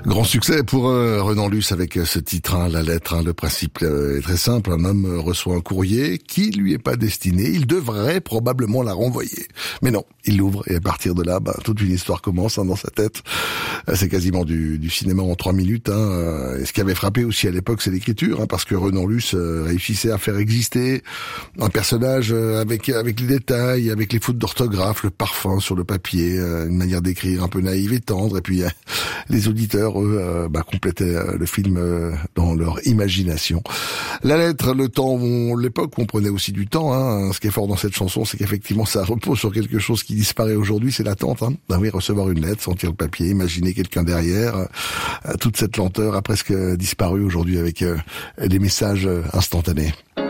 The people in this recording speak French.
Grand succès pour Renan Luce avec ce titre, la lettre. Le principe est très simple. Un homme reçoit un courrier qui lui est pas destiné. Il devrait probablement la renvoyer. Mais non, il l'ouvre et à partir de là, toute une histoire commence dans sa tête. C'est quasiment du cinéma en 3 minutes. Et ce qui avait frappé aussi à l'époque, c'est l'écriture, parce que Renan Luce réussissait à faire exister un personnage avec les détails, avec les fautes d'orthographe, le parfum sur le papier, une manière d'écrire un peu naïve et tendre. Et puis les auditeurs, eux, complétaient le film dans leur imagination. La lettre, le temps, l'époque où on prenait aussi du temps. Ce qui est fort dans cette chanson, c'est qu'effectivement, ça repose sur quelque chose qui disparaît aujourd'hui, c'est l'attente. Oui, recevoir une lettre, sentir le papier, imaginer quelqu'un derrière. Toute cette lenteur a presque disparu aujourd'hui avec des messages instantanés.